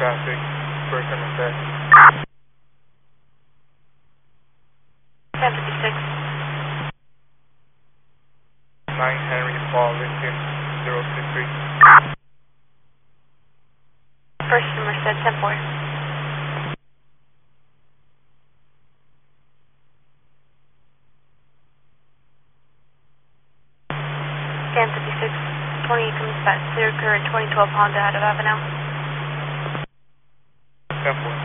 traffic, first and set. 1056. 9 Henry Paul, Lincoln, 063. First and Merced, 10-4. Scan 56, 28 comes back, clear current 2012 Honda out of Avenel. 10-4.